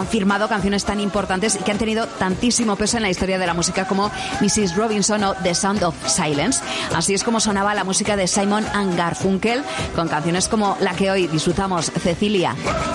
han firmado canciones tan importantes y que han tenido tantísimo peso en la historia de la música como Mrs. Robinson o The Sound of Silence. Así es como sonaba la música de Simon & Garfunkel, con canciones como la que hoy disfrutamos, Cecilia.